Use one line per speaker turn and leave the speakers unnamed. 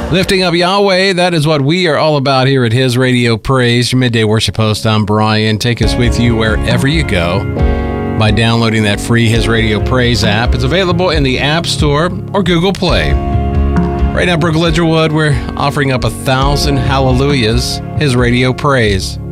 Lifting up Yahweh, that is what we are all about here at His Radio Praise, your midday worship host. I'm Brian. Take us with you wherever you go by downloading that free His Radio Praise app. It's available in the App Store or Google Play. Right now, Brooke Lidgerwood, we're offering up 1,000 hallelujahs, His Radio Praise.